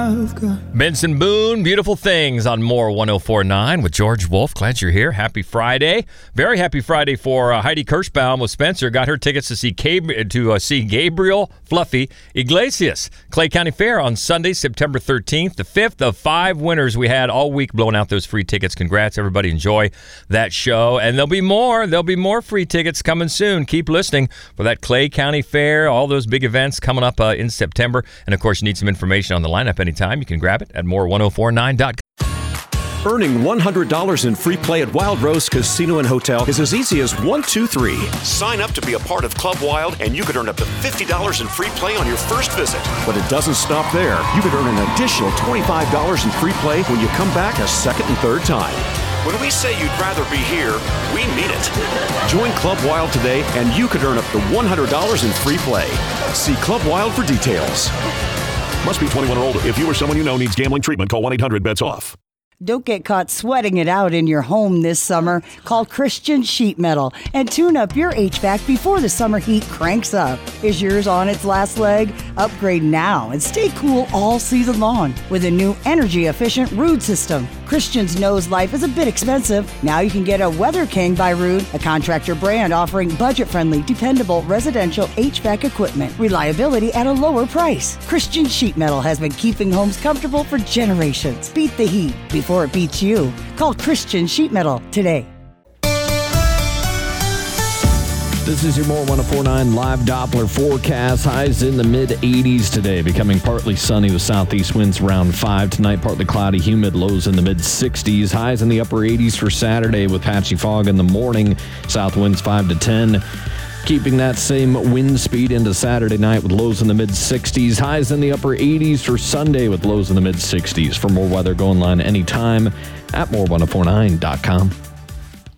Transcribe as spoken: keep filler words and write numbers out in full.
I've got. Benson Boone, Beautiful Things on More one oh four point nine with George Wolf. Glad you're here. Happy Friday. Very happy Friday for uh, Heidi Kirschbaum with Spencer. Got her tickets to see Cab- to uh, see Gabriel Fluffy Iglesias. Clay County Fair on Sunday, September thirteenth. The fifth of five winners we had all week blowing out those free tickets. Congrats, everybody. Enjoy that show. And there'll be more. There'll be more free tickets coming soon. Keep listening for that Clay County Fair. All those big events coming up uh, in September. And, of course, you need some information on the lineup anytime. You can grab it at more ten forty-nine dot com. Earning one hundred dollars in free play at Wild Rose Casino and Hotel is as easy as one, two, three. Sign up to be a part of Club Wild, and you could earn up to fifty dollars in free play on your first visit. But it doesn't stop there. You could earn an additional twenty-five dollars in free play when you come back a second and third time. When we say you'd rather be here, we mean it. Join Club Wild today, and you could earn up to one hundred dollars in free play. See Club Wild for details. Must be twenty-one or older. If you or someone you know needs gambling treatment, call one eight hundred bets off. Don't get caught sweating it out in your home this summer. Call Christian Sheet Metal and tune up your H V A C before the summer heat cranks up. Is yours on its last leg? Upgrade now and stay cool all season long with a new energy-efficient Ruud system. Christians knows life is a bit expensive. Now you can get a Weather King by Ruud, a contractor brand offering budget-friendly, dependable residential H V A C equipment. Reliability at a lower price. Christian Sheet Metal has been keeping homes comfortable for generations. Beat the heat before it beats you. Call Christian Sheet Metal today. This is your More ten forty-nine live Doppler forecast. Highs in the mid eighties today, becoming partly sunny with southeast winds around five. Tonight, partly cloudy, humid, lows in the mid sixties. Highs in the upper eighties for Saturday with patchy fog in the morning. South winds five to ten. Keeping that same wind speed into Saturday night with lows in the mid sixties. Highs in the upper eighties for Sunday with lows in the mid sixties. For more weather, go online anytime at more ten forty-nine dot com.